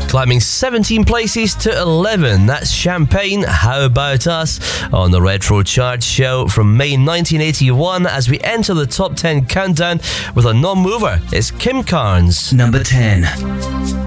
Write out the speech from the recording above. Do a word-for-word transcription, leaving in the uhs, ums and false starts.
Climbing seventeen places to eleven, that's Champagne, How About Us, on the Retro Chart Show from May nineteen eighty-one, as we enter the top ten countdown with a non-mover. It's Kim Carnes. Number ten.